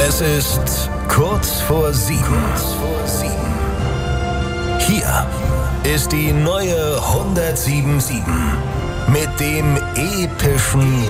Es ist kurz vor 7. Hier ist die neue 107.7 mit dem epischen